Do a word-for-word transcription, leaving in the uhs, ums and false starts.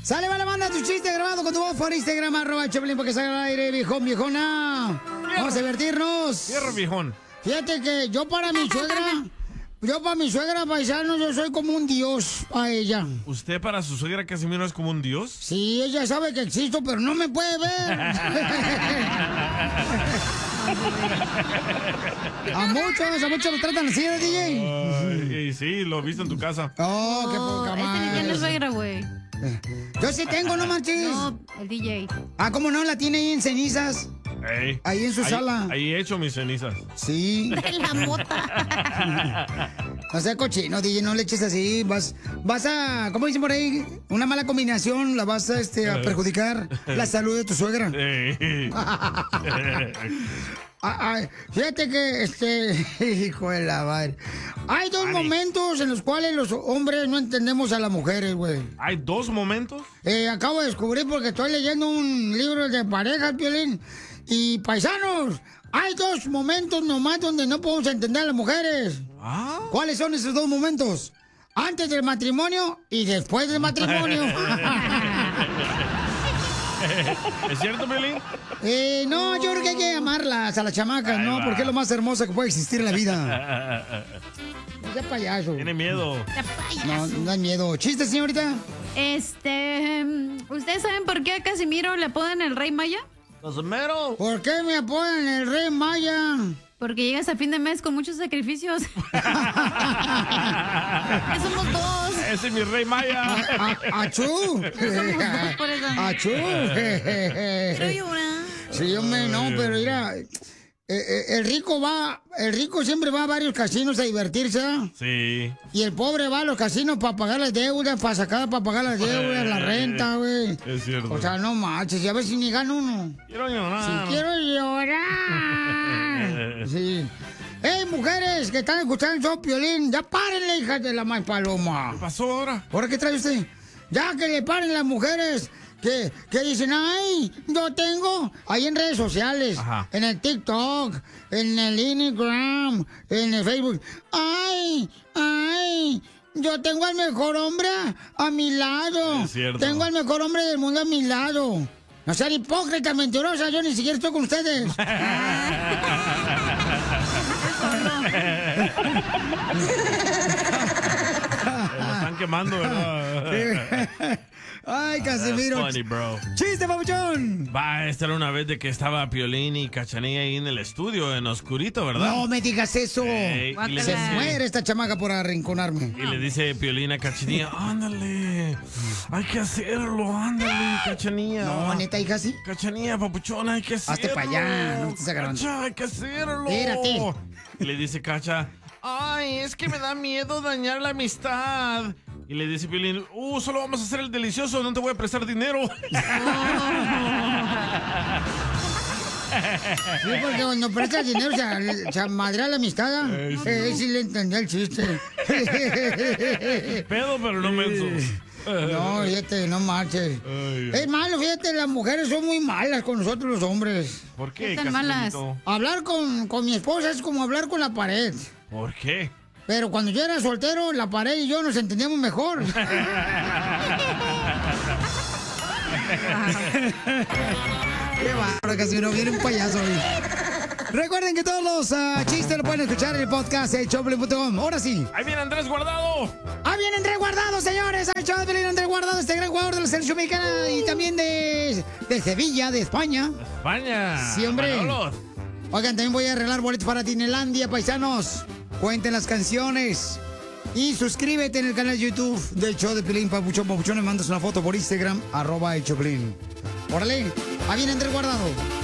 Sale, vale, manda tu chiste grabado con tu voz por Instagram, arroba Choplin, porque salga al aire, viejón, viejona. Vamos a divertirnos. Fierro, viejón. Fíjate que yo para mi suegra, yo para mi suegra, paisano, yo soy como un dios a ella. ¿Usted para su suegra Casimiro es como un dios? Sí, ella sabe que existo, pero no me puede ver. A muchos, a muchos lo tratan así, ¿eh, D J? Ay, sí, lo he visto en tu casa. Oh, qué poca Este ni tiene madre. suegra, güey. Yo sí tengo, no manches. No, el D J. Ah, ¿cómo no? La tiene ahí en cenizas. Ey. Ahí en su Ahí- sala. Ahí he hecho mis cenizas. Sí. La mota. No sea cochino, D J, no le eches así. Vas, vas a, ¿cómo dicen por ahí? Una mala combinación la vas a, este, a perjudicar la salud de tu suegra. Ey. Ah, ah, fíjate que, este, hijo de la madre. Hay dos Ani. momentos en los cuales los hombres no entendemos a las mujeres, güey. ¿Hay dos momentos? Eh, acabo de descubrir porque estoy leyendo un libro de parejas, Piolín. Y paisanos, hay dos momentos nomás donde no podemos entender a las mujeres. Ah. ¿Cuáles son esos dos momentos? Antes del matrimonio y después del matrimonio. ¿Es cierto, Piolín? eh, no, yo creo que hay que amarlas a las chamacas, Ahí ¿no? va. Porque es lo más hermoso que puede existir en la vida. No sea payaso. Tiene miedo. No, no hay miedo. ¿Chiste, señorita? Este. ¿Ustedes saben por qué a Casimiro le apodan el Rey Maya? Casimiro. ¿Por qué me apodan el Rey Maya? Porque llegas a fin de mes con muchos sacrificios. Que somos dos. Ese es mi Rey Maya. A- ¡Achú! Somos dos por eso. ¡Achú! Soy una. Sí, hombre, no, pero mira, eh, eh, el rico va, el rico siempre va a varios casinos a divertirse, ¿eh? Sí. Y el pobre va a los casinos para pagar las deudas, para sacar, para pagar las deudas, la renta, güey. Es cierto. O sea, no manches, y a ver si ni gana uno. Quiero llorar. Si quiero llorar. Sí. ¡Ey, mujeres que están escuchando el show, Piolín! ¡Ya párenle, hijas de la más paloma! ¿Qué pasó ahora? ¿Ahora qué trae usted? Ya que le paren las mujeres que, que dicen, ay, yo tengo ahí en redes sociales, Ajá. en el TikTok, en el Instagram, en el Facebook. Ay, ay, yo tengo al mejor hombre a mi lado. Es cierto. Tengo al mejor hombre del mundo a mi lado. No sean hipócritas, mentirosas, yo ni siquiera estoy con ustedes. Lo están quemando, ¿verdad? Ay, Casimiro. That's funny, bro. ¡Chiste, papuchón! Va, esta era una vez de que estaba Piolín y Cachanilla ahí en el estudio, en oscurito, ¿verdad? No me digas eso. Ey, y, le Se dice, muere esta chamaca por arrinconarme. y le dice Piolín a Cachanilla, ándale, hay que hacerlo, ándale, Cachanilla. No, neta, hija, sí. Cachanilla, papuchona, hay que hacerlo. Hazte pa' allá, no me estés agarrando. Cacha, hay que hacerlo. Espérate. Y le dice Cacha, ay, es que me da miedo dañar la amistad. Y le dice Piolín, uh, solo vamos a hacer el delicioso, no te voy a prestar dinero. Sí, porque cuando prestas dinero se, se madrea la amistad. Eh, sí. Eh, sí le entendí el chiste. Pedo, pero no menso. No, fíjate, no marches. Ay, Es malo, fíjate, las mujeres son muy malas con nosotros los hombres. ¿Por qué, ¿Qué tan malas? Casimirito? Hablar con, con mi esposa es como hablar con la pared. ¿Por qué? Pero cuando yo era soltero, la pared y yo nos entendíamos mejor. Qué bárbaro, Casimiro, viene un payaso hoy. Recuerden que todos los ah, chistes lo pueden escuchar en el podcast de Choplin punto com. Ahora sí. ¡Ahí viene Andrés Guardado! ¡Ah, viene Andrés Guardado, señores! ¡Al show de Pelín Andrés Guardado, este gran jugador de la selección mexicana y también de, de Sevilla, de España! España. Sí, hombre. Manolos. Oigan, también voy a arreglar boletos para Tinelandia, paisanos. Cuenten las canciones. Y suscríbete en el canal de YouTube del show de Pelín Papuchón Papuchón. Me mandas una foto por Instagram, arroba el Choplin. Órale, ahí viene Andrés Guardado.